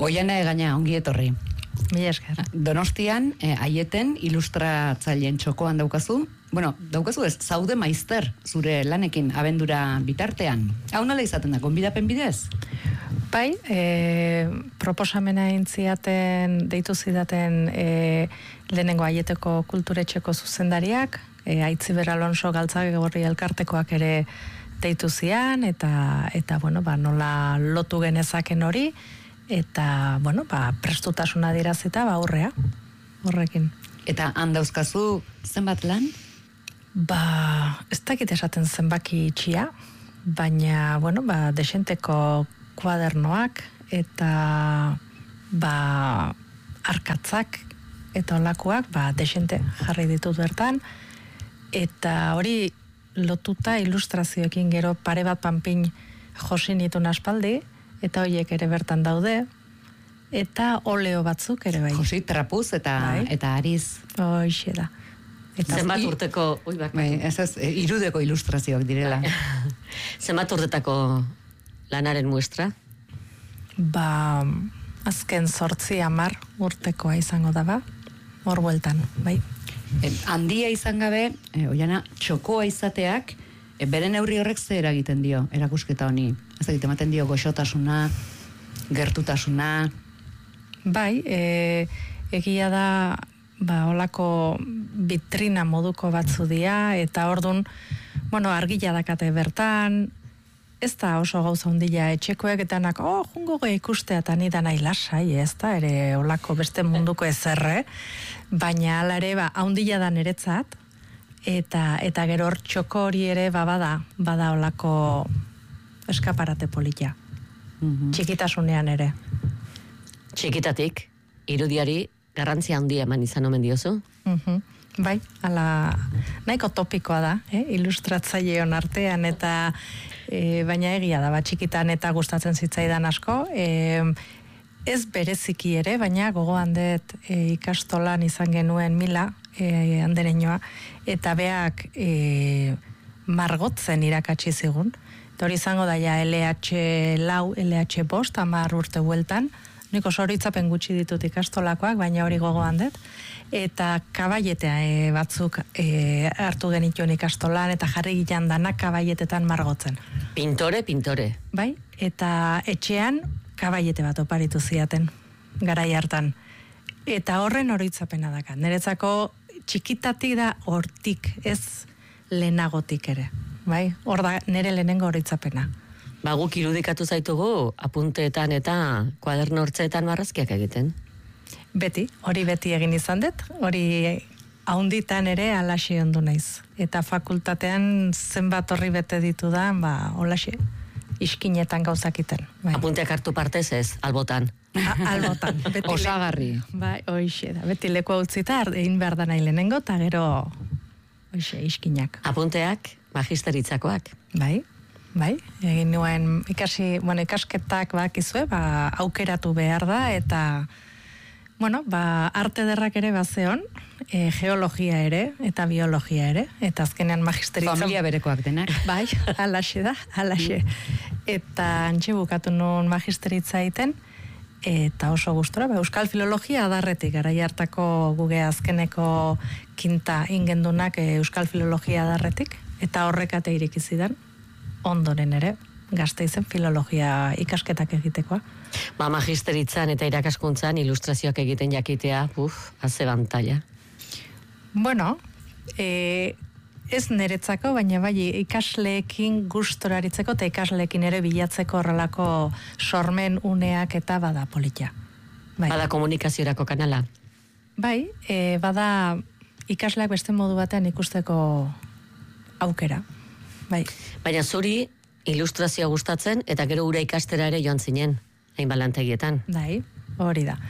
Oiana Egaña, ongi etorri. Mila esker. Donostian, Aieten ilustratzaileen txokoan daukazu. Bueno, daukazu ez, zaude maizter zure lanekin abendura bitartean. Hau nola izaten da, gonbidapen bidez? Bai, proposamena deitu zidaten lehenengo Aieteko kulturetxeko zuzendariak, Aitziber Alonso Galtzagorri elkartekoak ere deitu zian, eta bueno, nola lotu genezaken hori, eta, bueno, prestutasuna dirazita, aurrea, horrekin. Eta handauzkazu zenbat lan? Ez dakit esaten zenbaki itxia, baina, bueno, desenteko kuadernoak, eta, arkatzak, eta olakoak, desente jarri ditut bertan, eta hori lotuta ilustrazioekin gero pare bat panpin josin ditun aspaldi, eta horiek ere bertan daude, eta oleo batzuk ere bai. Josi, trapuz eta ariz. Hoxe da. Zenbat urteko, irudeko ilustrazioak direla. Zenbat urtetako lanaren muestra? Azken 8-10 urtekoa izango da hor bueltan, bai. Handia izan gabe, Oiana, txokoa izateak, bere neurri horrek ze eragiten dio, erakusketa honi? Ez egiten ematen dio goxotasuna, gertutasuna? Bai, egia da, holako vitrina moduko batzu dira, eta ordun, argila dakate bertan, ez da oso gauza ondila etxekoek, eta jungo ikustea eta nida nahi lasai, ez da, ere holako beste munduko ezerre, baina ala ere, ondila da niretzat, eta gero hor txoko hori ere bada holako eskaparate polita. Txikitasunean ere. Txikitatik, irudiari garrantzia handia eman izan omen diozu? Bai, nahiko topikoa da, ilustratzaileon artean, eta baina egia da, txikitan eta gustatzen zitzaidan asko, ez bereziki ere, baina gogoan dut ikastolan izan genuen Mila, andereñoa, eta beak margotzen irakatsi zigun. Hori izango da ja LH4, LH5, 10 urte bueltan, nik oso horitzapen gutxi ditut ikastolakoak, baina hori gogoan dut, eta kabaietea batzuk hartu genituen ikastolan, eta jarri gilan danak kabaietetan margotzen. Pintore. Bai, eta etxean kabaiete bat oparitu ziaten, garai hartan. Eta horren horitzapena daka. Niretzako txikitatik da hortik, ez lehenagotik ere. Bai, hor da nire lehenengo horitzapena. Guk irudikatu zaitugu apunteetan eta kuaderno hortzeetan marrazkiak egiten. Hori beti egin izan dut, hori haunditan ere alaxe ondu naiz. Eta fakultatean zenbat horri bete ditu da, holaxe, iskinetan gauzakiten. Apunteak hartu partez ez, albotan. Albotan. Osagarri. Bai, hoxe da, beti leku hau zita, egin behar da nahi lehenengo, eta gero, hoxe, iskinak. Apunteak, magisteritzakoak. Bai, egin nuen ikasketak bakizue, aukeratu behar da, eta, arte derrak ere bazeon, geologia ere, eta biologia ere, eta azkenean magisteritza... Familia berekoak denak. Bai, alaxe da, alaxe. Eta antxe bukatu nuen magisteritza egiten, eta oso gustora, euskal filologia adarretik, garai hartako guge azkeneko kinta ingendunak euskal filologia adarretik, eta horrekate irikizidan, ondoren ere, Gasteizen filologia ikasketak egitekoa. Magisteritzan eta irakaskuntzan ilustrazioak egiten jakitea, haze bantaia. Ez niretzako, baina bai ikasleekin gustoraritzeko eta ikasleekin ere bilatzeko horrelako sormen uneak eta bada politia. Bada komunikaziorako kanala? Bai, bada ikasleak beste modu batean ikusteko aukera. Bai. Baina zuri ilustrazioa gustatzen eta gero ura ikastera ere joan zinen, hainbat lantegietan. Bai, hori da.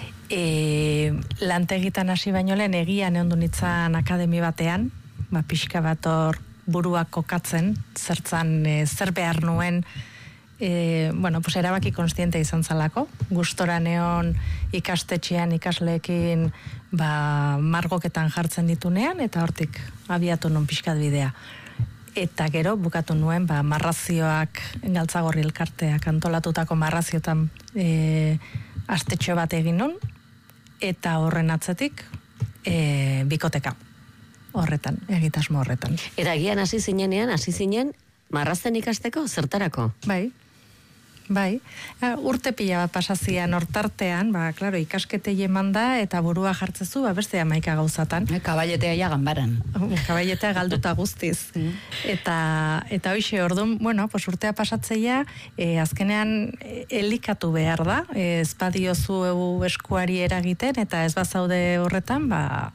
Lantegitan hasi baino lehen egian egon du nitzan akademi batean, pixka bat hor buruak kokatzen, zer behar nuen, erabaki konstiente izan zalako, gustora neon ikastetxean ikasleekin margoketan jartzen ditunean, eta hortik abiatu nun pixkat bidea. Eta gero bukatu nuen marrazioak, Galtzagorri elkarteak antolatutako marraziotan astetxo bat egin nun, eta horren atzetik bikoteka horretan, egitasmo horretan. Eta egian hasi zinen marrazten ikasteko, zertarako? Bai. Urte pila bat pasazian hortartean, klaro, ikaskete eman da, eta burua jartzezu, beste 11 gauzatan. Kaballetea ja ganbaran. Kaballetea galduta guztiz. Eta hoxe, orduan, urtea pasatzeia, azkenean elikatu behar da, ez badiozu eskuari eragiten, eta ez bazaude horretan,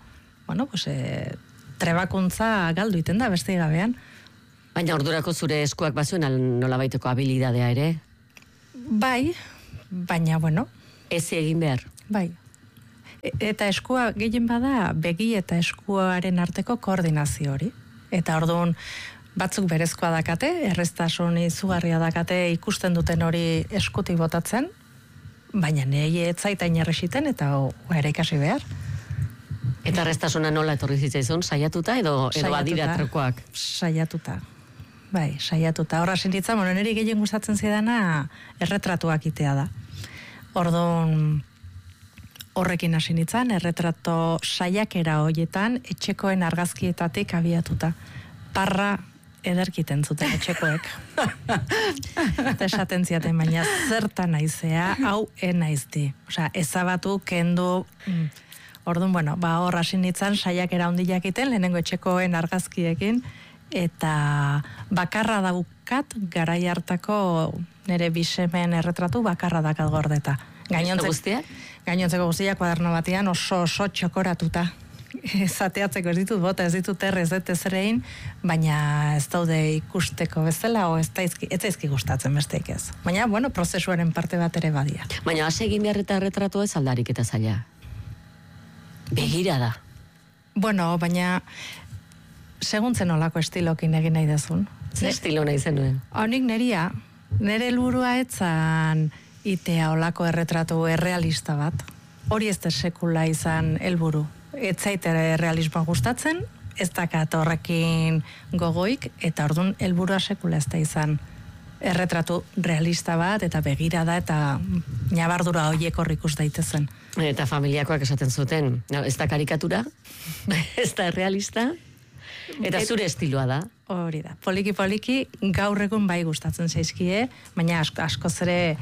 trebakuntza galdu iten da, beste gabean. Baina ordurako zure eskuak bazuen nolabaiteko habilidadea ere? Bai, baina, Ez egin behar? Bai. Eta eskua gehien bada, begi eta eskuaren arteko koordinazio hori. Eta orduan, batzuk berezkoa dakate, erreztasun izugarria dakate ikusten duten hori eskutik botatzen, baina nahi etzaitain erresiten eta ere ikasi behar. Eta erreztasuna nola etorri zitzaizun, saiatuta edo adiratrokoak? Saiatuta. Bai, saiatuta. Horra sinitzen, niri gehien gustatzen zidana erretratuak itea da. Orduan, horrekin hasi nintzen, erretrato saiakera horietan, etxekoen argazkietatik abiatuta. Parra ederkiten zuten etxekoek. Eta esaten ziaten, baina zertan naizea, hau naizti. Osea, ezabatu, kendu... Orduan, hor hasi nintzen, saiakera handiak iten, lehenengo etxekoen argazkiekin, eta bakarra daukat garai hartako nire bisemen erretratu bakarra dakat gordeta. Gainontzeko guztiak kuaderno batean oso txokoratuta. Zateatzeko ez ditut bota, ez ditut errez ezerein, baina ez daude ikusteko bezala, ez zaizki gustatzen besteik ez. Baina, prozesuaren parte bat ere badia. Baina, hase egin behar eta erretratu ez aldarik eta zaila? Begira da. Baina... seguntzen olako estilokin egin nahi dezun. Zer estilo nahi zenuen? Honik nire helburua etzan itea olako erretratu errealista bat. Hori ez da sekula izan helburu. Ez zaitere realismoa gustatzen, ez dakat horrekin gogoik, eta orduan helburua sekula ez da izan erretratu realista bat, eta begirada, eta nabardura horiek horrikus daitezen. Eta familiakoak esaten zuten, ez da karikatura, ez da realista, eta zure estiloa da. Hori da. Poliki gaur egun bai gustatzen zaizkie, baina askoz ere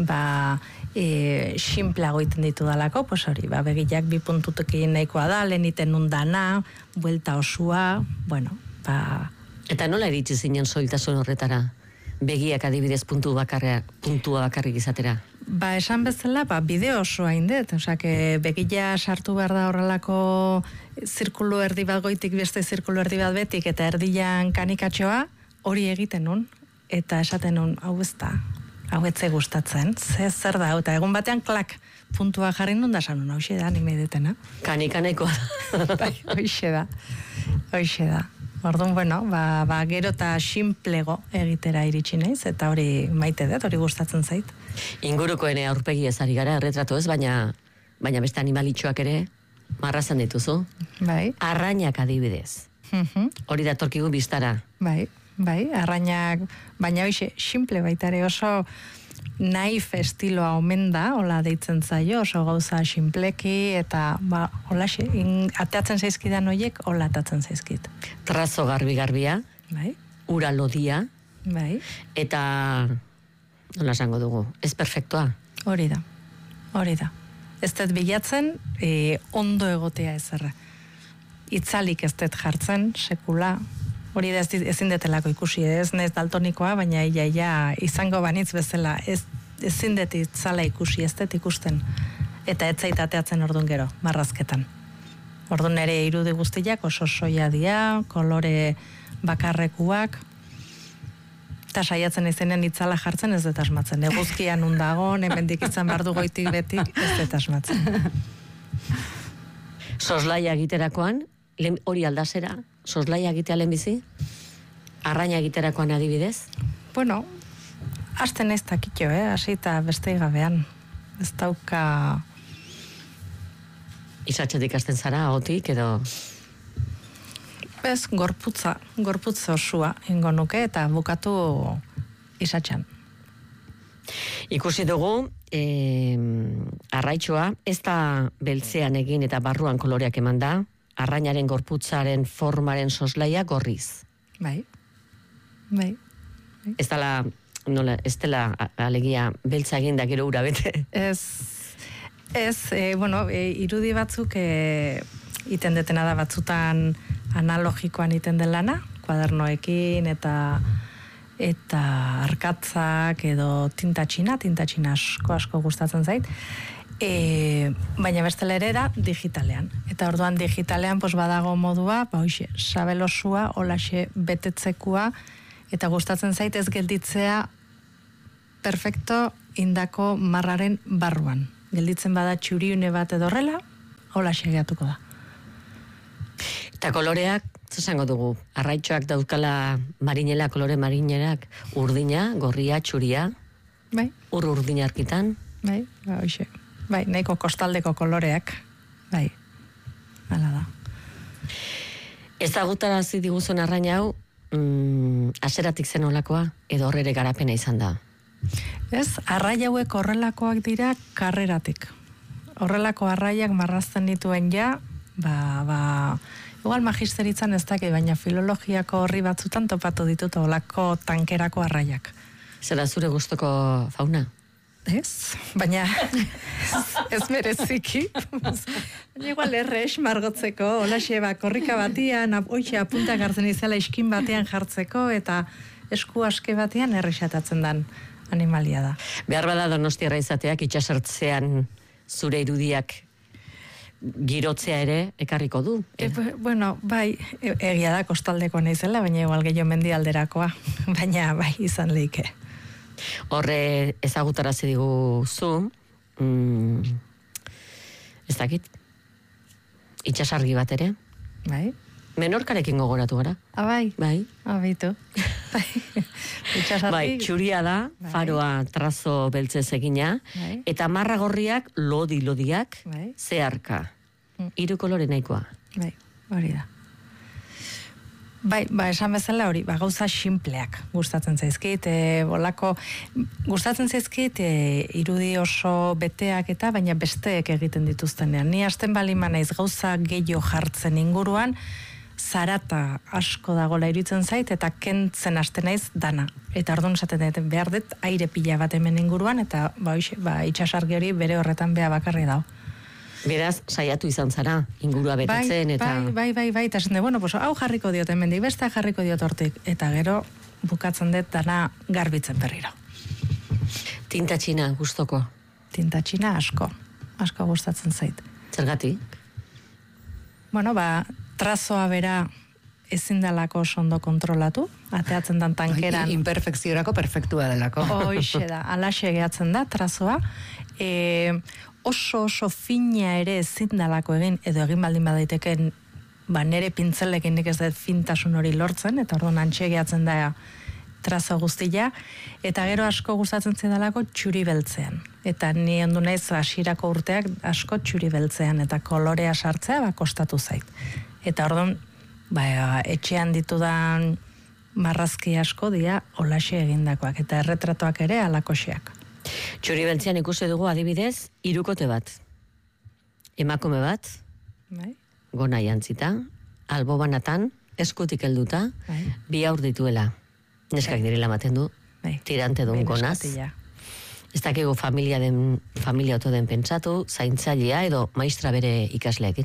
xinplago iten ditu dalako, hori, begiak 2 puntutekin nahikoa da, leheniten undana, buelta osua, Eta nola iritsi zinen soiltasun horretara? Begiak adibidez puntua bakarrik izatera? Esan bezala, bideo osoa indet, begila sartu behar da horrelako zirkulu erdi bat goitik beste zirkulu erdi bat betik, eta erdian kanikatxoa hori egiten nun, eta esaten nun, hau ez da, hau etze gustatzen, zer da, eta egun batean klak puntua jarri nun da sanun, hau da, nik nahi detena. Kanikanekoa da. Hoxe da. Orduan, gero eta xinplego egitera iritsi naiz, eta hori maite dut, hori gustatzen zait. Ingurukoen aurpegi ezari gara, erretratu ez, baina beste animalitxoak ere marrazan dituzu. Bai. Arrainak adibidez. Hori datorkigu biztara. Bai, arrainak, baina hoxe, xinple baitare oso naif estiloa omen da, hola deitzen zaio, oso gauza xinpleki, eta hola ateatzen zaizkidan horiek, hola atatzen zaizkit. Trazo garbia, bai. Ura lodia, bai. Eta, nola esango dugu, ez perfektoa? Hori da. Ez dut bilatzen, ondo egotea ezerra. Itzalik ez dut jartzen, sekula, hori da ezin detelako ikusi, ez nez daltonikoa, baina izango banitz bezala, ezin dut itzala ikusi, ez dut ikusten. Eta ez zaitateatzen orduan gero, marrazketan. Orduan ere irudi guztiak oso soia dira, kolore bakarrekuak, eta saiatzen izenean itzala jartzen ez dut asmatzen. Eguzkian undago, hemendik izan bardu goitik betik, ez dut asmatzen. Soslaia egiterakoan, hori aldazera, soslaia egitea lehenbizi? Arraina egiterakoan adibidez? Hasten ez dakitio, hasi eta beste gabean. Ez dauka... Izatxetik hasten zara, ahotik, edo... Ez, gorputza osua ingo nuke, eta bukatu izatxan. Ikusi dugu, arraitxoa, ez da beltzean egin eta barruan koloreak eman da, arrainaren gorputzaren formaren soslaia gorriz. Bai. Ez dela, alegia, beltza egin da gero ura bete. Irudi batzuk iten detena da batzutan analogikoan iten den lana, kuadernoekin eta arkatzak edo tintatxina asko gustatzen zait. Baina bestela ere da digitalean. Eta orduan digitalean badago modua, sabelosua, olaxe betetzekua, eta gustatzen zait ez gelditzea perfecto indako marraren barruan. Gelditzen bada txuriune bat edorrela, olaxe gehiatuko da. Eta koloreak, zesango dugu, arraitxoak daukala marinela, kolore marinerak, urdina, gorria, txuria, bai. Urdina arkitan. Bai, hoxe. Bai, nahiko kostaldeko koloreak, bai, hala da. Ez da gutarazi diguzun arrain hau, aseratik zen olakoa, edo horrere garapena izan da? Ez, arrai hauek horrelakoak dira karreratik. Horrelako arraiak marrazten dituen ja, igual magisteritzan ez daki, baina filologiako horri batzutan topatu ditut horrelako tankerako arraiak. Zera zure gustoko fauna? Ez, baina ez mereziki. Baina igual errex margotzeko, holaxe korrika batian, oixe apuntak hartzen izela iskin batean jartzeko, eta esku aske batean errexatatzen dan animalia da. Behar bada Donostiarra izateak itxasertzean zure irudiak girotzea ere ekarriko du. Bai, egia da kostaldeko naizela, baina igual gehiago mendialderakoa, baina bai izan leike. Horre ezagutarazi diguzu, ez dakit, itxasargi bat ere. Bai. Menorkarekin gogoratu gara. Bai. Bai. Bitu. Bai, txuria da, faroa trazo beltzez egina, eta marra gorriak, lodiak, zeharka. 3 kolore nahikoa. Bai, hori da. Bai, esan bezala hori, gauza sinpleak gustatzen zaizkit, gustatzen zaizkit irudi oso beteak eta baina besteek egiten dituztenean. Ni hasten balima naiz gauza gehiago jartzen inguruan, zarata asko dagola iruditzen zait, eta kentzen hasten naiz dana. Eta orduan esaten dut, behar dut aire pila bat hemen inguruan, eta itxasargi hori bere horretan beha bakarri dago. Beraz, saiatu izan zara, ingurua betetzen, eta... Bai, eta esan hau jarriko diot hemendik, beste jarriko diot hortik, eta gero bukatzen dut dana garbitzen berriro. Tintatxina gustoko? Tintatxina asko gustatzen zait. Zergatik? Trazoa bera ezin dalako ondo kontrolatu, ateatzen dan tankeran... Imperfekziorako perfektua delako. Hoixe da, alaxe gehatzen da trazoa, oso fina ere ezin dalako egin, edo egin baldin badaiteken, nere pintzelekin nik ez dut fintasun hori lortzen, eta orduan antxe gehatzen da trazo guztia, eta gero asko gustatzen zidalako txuri beltzean. Eta ni ondu naiz hasierako urteak asko txuri beltzean, eta kolorea sartzea kostatu zait. Eta orduan, etxean ditudan marrazki asko dira olaxe egindakoak, eta erretratoak ere alakoxeak. Txuri beltzean ikusi dugu adibidez, 3 kote bat. Emakume bat, gona jantzita, albo banatan, eskutik helduta, 2 haur dituela. Neskak direla maten du, tirante duen gonaz. Ez dakigu familia oto den pentsatu, zaintzailea edo maistra bere ikasleekin.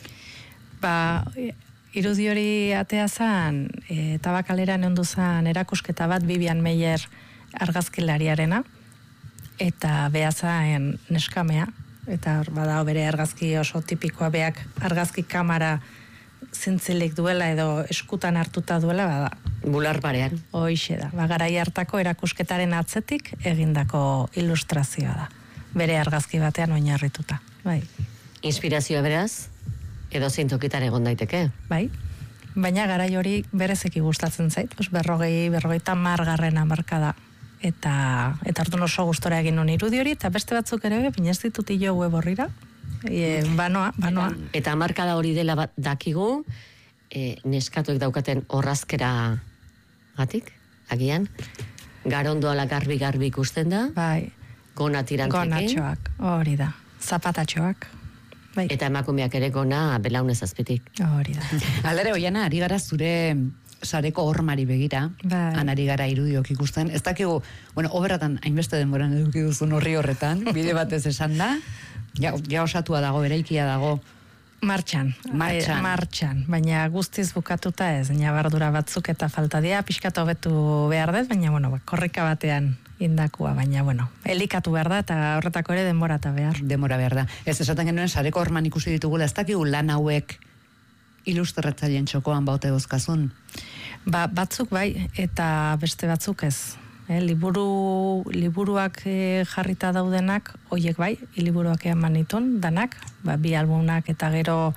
Irudi hori atea zan, Tabakaleran ondu zan erakusketa bat Vivian Meyer argazkilariarena, eta beha zan neskamea, eta bada bere argazki oso tipikoa, beak argazki kamera zintzilik duela edo eskutan hartuta duela, bada. Bular parean. Hoixe da, garai hartako erakusketaren atzetik egindako ilustrazioa da. Bere argazki batean oinarrituta. Bai. Inspirazioa beraz, edo zeintokietan egon daiteke? Bai. Baina garai hori berezeki gustatzen zait, 50 hamarkada. Eta orduan oso gustora egin non irudi hori, eta beste batzuk ere, baina ez ditut hilo web horrira. Banoa. Eta hamarkada hori dela dakigu, neskatuek daukaten orrazkera gatik, agian? Garondo ala garbi ikusten da. Bai. Gona tirantzekin. Gonatxoak, hori da. Zapatatxoak. Bai. Eta emakumeak ere gona belaunez azpitik. Hori da. Aldere, Oiana, ari gara zure sareko hormari begira, Bai. anari gara irudiok ikusten. Ez dakigu, bueno, oberatan hainbeste denboran eduki duzun horri horretan, bide batez esan da, ja osatua dago, eraikia dago. Martxan, baina guztiz bukatuta ez, nabardura batzuk eta falta dira, pixkat hobetu behar dut, baina, bueno, korrika batean indakua, baina, bueno, elikatu behar da, eta horretako ere denbora behar. Denbora behar da. Ez esaten genuen, sareko horman ikusi ditugula, ez dakigu lan hauek ilustratzaileen txokoan baute gozkazun? Batzuk bai, eta beste batzuk ez. Liburuak jarrita daudenak, hoiek bai, liburuak eman nituen, danak, bi albumak eta gero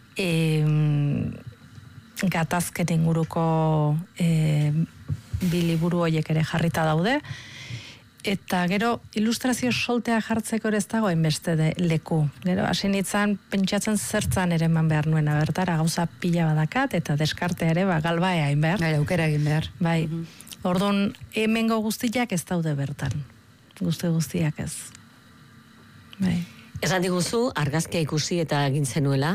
gatazken inguruko bi liburu hoiek ere jarrita daude, eta gero ilustrazio soltea jartzeko ere ez dago hainbeste leku. Gero hasi nintzen pentsatzen zertzan ere eman behar nuena bertara, gauza pila badakat, eta deskartea ere galbaea hain behar. Aukera egin behar. Bai. Orduan, hemengo guztiak ez daude bertan. Guztiak ez. Bai. Esan diguzu, argazkia ikusi eta egin zenuela,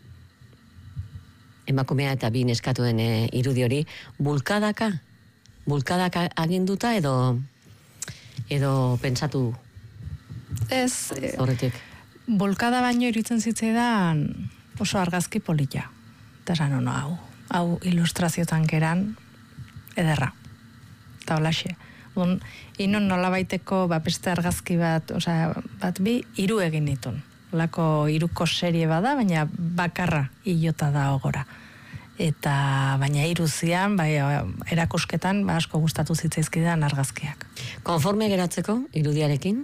emakumea eta bi neskatuen irudi hori, bulkadaka aginduta edo pentsatu Ez, horretik? bulkada baino iruditzen zitzaidan oso argazki polita. Eta esan hau ilustraziotan geran ederra. Eta holaxe. Inon nola baiteko beste argazki bat, bat bi, 3 egin ditun. Olako 3ko serie bada, baina bakarra hilota da ogora. Eta baina 3 zian, erakusketan, asko gustatu zitzaizkidan argazkiak. Konforme geratzeko, irudiarekin?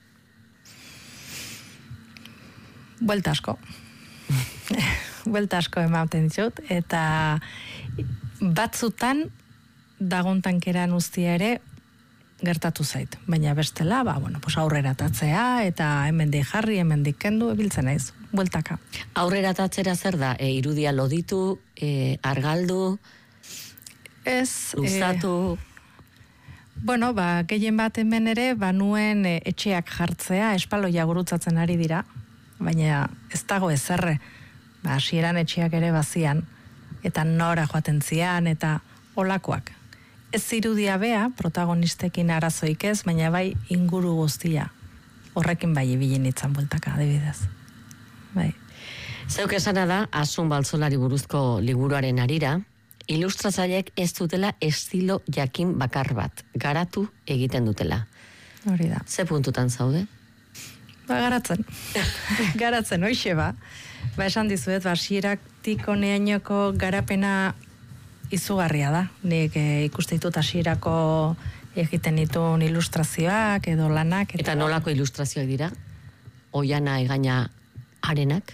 Buelta asko. Buelta asko ematen ditut, eta batzutan dagontankeran uztia ere gertatu zait. Baina bestela, aurrera tatzea, eta hemendik jarri, hemendik kendu, ebiltzen naiz. Bueltaka. Aurrera tatzera zer da? Irudia loditu, argaldu, ez, luzatu... Gehien bat hemen ere, nuen etxeak jartzea, espaloia gurutzatzen ari dira, baina ez dago ezerre. Hasieran etxeak ere bazian, eta nora joaten zian, eta olakoak. Ez irudia bea, protagonistekin arazoik ez, baina bai inguru guztia. Horrekin bai ibilin itzan bueltaka, adibidez. Bai. Zeuk esana da, Asun Baltzolari buruzko liburuaren arira, ilustratzaileek ez dutela estilo jakin bakar bat, garatu egiten dutela. Hori da. Ze puntutan zaude? Garatzen. Garatzen, hoixe ba. Esan dizuet, hasieraktik honeainoko garapena izugarria da. Nik ikuste ditut hasierako egiten dituen ilustrazioak edo lanak. Eta nolako ilustrazioak dira? Oiana egaina arenak?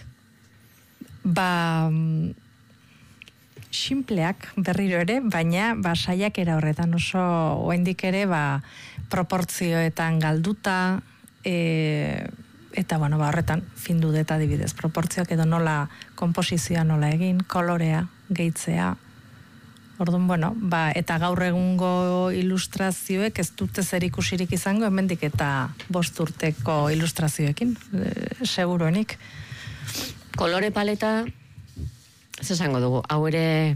Simpleak berriro ere, baina saiakera horretan oso oraindik ere proportzioetan galduta, eta horretan findu dut adibidez, proportzioak edo nola konposizioa nola egin, kolorea, gehitzea. Orduan, eta gaur egungo ilustrazioek ez dute zer ikusirik izango, hemendik eta 5 urteko ilustrazioekin, seguruenik. Kolore paleta, ez esango dugu, hau ere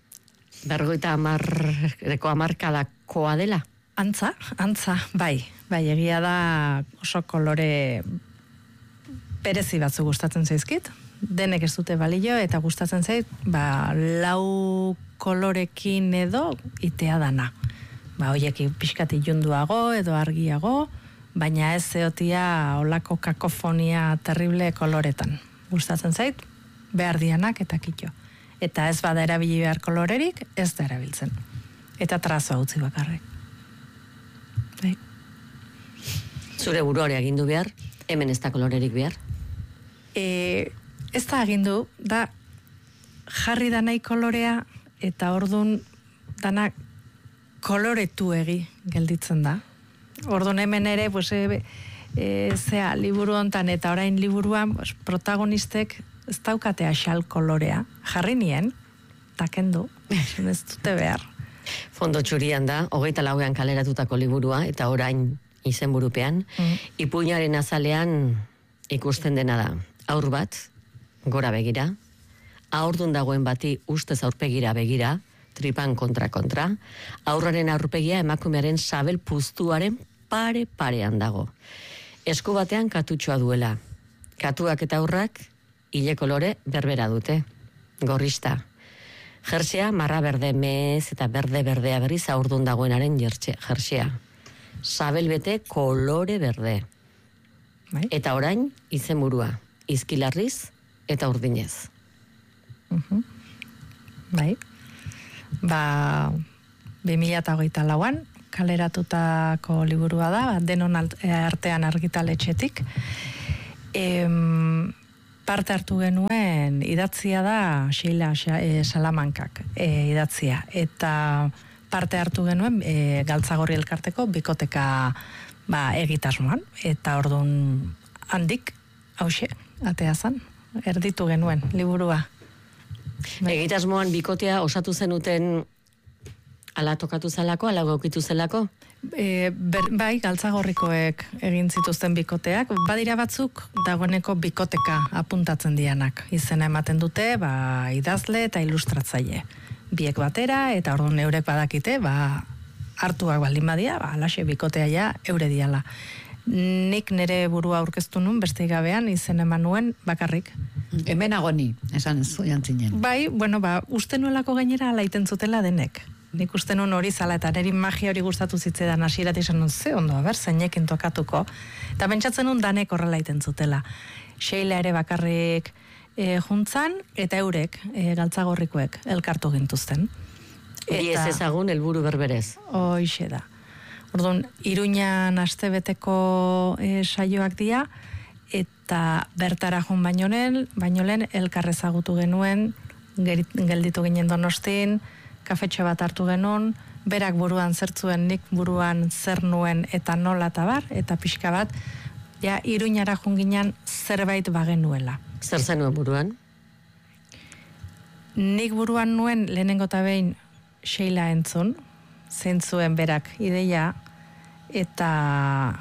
50 hamarkadakoa dela? Antza, bai, egia da oso kolore berezi batzu gustatzen zaizkit, denek ez dute balio, eta gustatzen zait, 4 kolorekin edo itea dana. Hoiek pixkat ilunduago edo argiago, baina ez zeotia olako kakofonia terrible koloretan. Gustatzen zait, behar dianak eta kito. Eta ez bada erabili behar kolorerik, ez da erabiltzen. Eta trazoa utzi bakarrik. Bai. Zure buruare agindu behar, hemen ez da kolorerik behar? Ez da agindu, da jarri danai kolorea, eta ordun dana koloretu gelditzen da. Ordun hemen ere, liburu hontan eta orain liburuan, protagonistek ez daukate axal kolorea. Jarri nien, takendu, ez dute behar. Fondo txurian da, 24an kaleratutako liburua, eta orain izenburupean, ipuinaren azalean ikusten dena da. Haur bat, gora begira, haurdun dagoen bati ustez aurpegira begira, tripan kontra, aurraren aurpegia emakumearen sabel puztuaren parean dago. Esku batean katutxoa duela. Katuak eta aurrak ile kolore berbera dute. Gorrista. Jersea marra berde mez eta berdea berriz haurdun dagoenaren jersea. Sabel bete kolore berde. Bai. Eta orain izenburua. Izkilarriz eta urdinez. Bai. 2024an kaleratutako liburua da, denon artean argitaletxetik. Parte hartu genuen idatzia da Sheila Salamankak idatzia. Eta parte hartu genuen Galtzagorri elkarteko bikoteka egitasmoan. Eta orduan handik, hauxe, atea zan, erditu genuen liburua. Egitasmoan bikotea osatu zenuten ala tokatu zelako, ala gokitu zelako? Bai, Galtzagorrikoek egin zituzten bikoteak, badira batzuk dagoeneko bikoteka apuntatzen dianak. Izena ematen dute, idazle eta ilustratzaile. Biek batera, eta orduan eurek badakite, hartuak baldin badia, alaxe bikotea ja eure diala. Nik nire burua aurkeztu nun, beste gabean, izen eman nuen bakarrik. Hemen agoni, esan jantzinen. Bai, uste nuelako gainera laiten zutela denek. Nik uste nuen hori zala, eta niri magia hori gustatu zitzedan hasirat izan nun, ze ondo, zeinekin tokatuko. Eta pentsatzen nun danek horrela iten zutela. Sheila ere bakarrik juntzan, eta eurek, Galtzagorrikoek, elkartu gintuzten. Bi ez ezagun helburu berberez. Hoixe da. Orduan, Iruñan astebeteko saioak dira, eta bertara joan baino lehen elkar ezagutu genuen, gelditu ginen Donostin, kafetxo bat hartu genuen, berak buruan zertzuen, nik buruan zer nuen eta nola eta bar, eta pixka bat, Iruñara joan ginen zerbait bagenuela. Zer zenuen buruan? Nik buruan nuen lehenengo eta behin Sheila entzun, zentzuen berak ideia, eta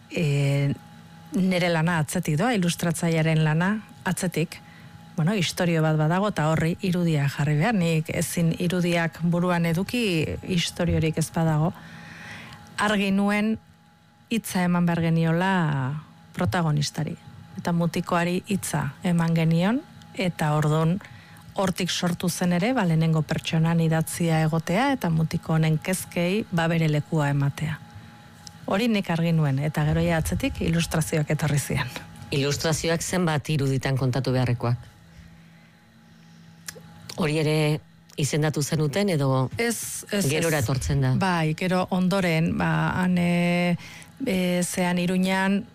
nire lana atzetik doa, ilustratzailearen lana atzetik, historio bat badago, eta horri irudia jarri behar, nik ezin irudiak buruan eduki, historiorik ez badago. Argi nuen hitza eman behar geniola protagonistari, eta mutikoari hitza eman genion, eta orduan hortik sortu zen ere, lehenengo pertsonan idatzia egotea, eta mutiko honen kezkei bere lekua ematea. Hori nik argi nuen, eta gero atzetik ilustrazioak etorri zian. Ilustrazioak zenbat iruditan kontatu beharrekoak? Hori ere izendatu zenuten edo gerora etortzen da? Bai, gero ondoren, han zean Iruñan,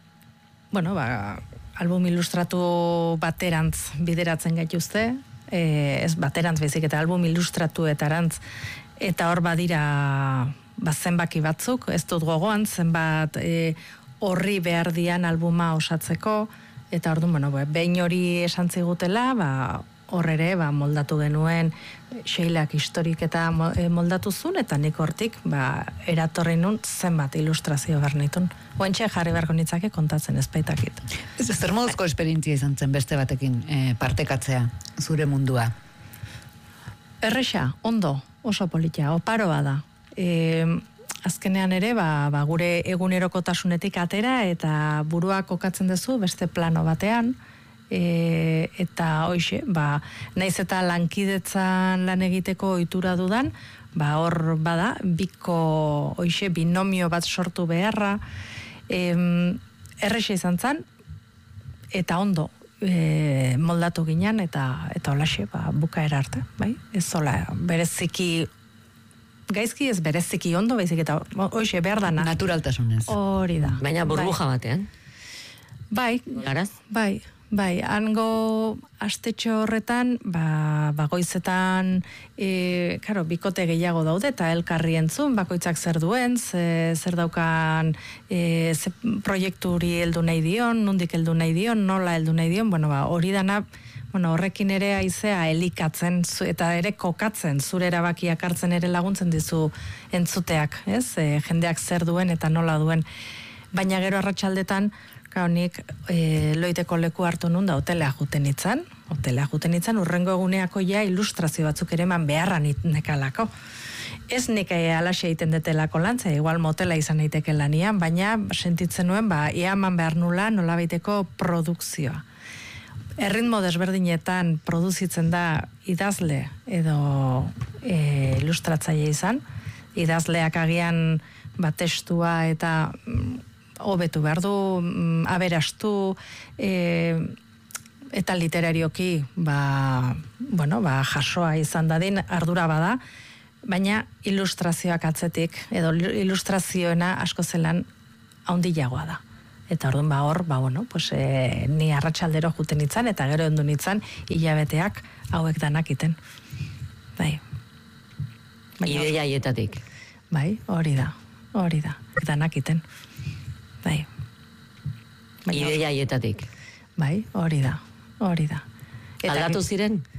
album ilustratu baterantz bideratzen gaituzte, ez baterantz bezik eta album ilustratu eta hor badira zenbaki batzuk, ez dut gogoan, zenbat horri behar dian albuma osatzeko, eta orduan, behin hori esan zigutela, hor ere, moldatu genuen, Sheilak historik eta moldatu zuen, eta nik hortik, eratorri nun zenbat ilustrazio behar nitun. Oentxe jarri beharko nitzake kontatzen ezpaitakit. Ez zer moduzko esperientzia izan zen beste batekin partekatzea, zure mundua? Erresa, ondo, oso politia, oparoa da. Azkenean ere, gure egunerokotasunetik atera, eta burua kokatzen duzu beste plano batean, eta hoxe, naiz eta lankidetzan lan egiteko ohitura dudan, hor bada, biko hoxe, binomio bat sortu beharra, erresa izan zen, eta ondo moldatu ginen, eta holaxe, bukaera arte, bai? Ez zola, bereziki, gaizki ez bereziki ondo, baizik eta hoxe, behar dana. Naturaltasunez. Hori da. Baina burbuja batean. Bai. Garaz? Bai, hango astetxo horretan, goizetan, bikote gehiago daude, eta elkarri entzun, bakoitzak zer duen, zer daukan, proiekturi heldu nahi dion, nondik heldu nahi dion, nola heldu nahi dion, hori dana, bueno, horrekin ere aizea elikatzen eta ere kokatzen, zure erabakiak hartzen ere laguntzen dizu entzuteak, ez? Jendeak zer duen eta nola duen. Baina gero arratsaldetan, nik loiteko leku hartu nun da hotelea juten itzan, urrengo eguneako ja ilustrazio batzuk ere eman beharra nekalako. Ez nik alaxe egiten detelako lantza, igual motela izan daiteke lanian, baina sentitzen nuen, ia eman behar nula nolabaiteko produkzioa. Erritmo desberdinetan produzitzen da idazle edo ilustratzaile izan, idazleak agian testua eta hobetu behar du, aberastu, eta literarioki jasoa izan dadin ardura bada, baina ilustrazioak atzetik, edo ilustrazioena asko zelan haundiagoa da. Eta orduan hor, ni arratsaldero juten itzan, eta gero endu nitzan hilabeteak hauek danak iten. Bai. Ideia hietatik. Bai, hori da. Danak iten. Bai. Ideia hietatik. Bai, hori da. Aldatu ziren?